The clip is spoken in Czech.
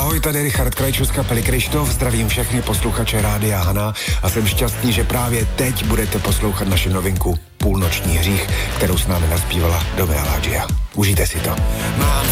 Ahoj, tady Richard Krajčů z kapely Krištof, zdravím všechny posluchače Rádia Hana a jsem šťastný, že právě teď budete poslouchat naši novinku Půlnoční hřích, kterou s námi nazpívala Dove Aladžia. Užijte si to. Mám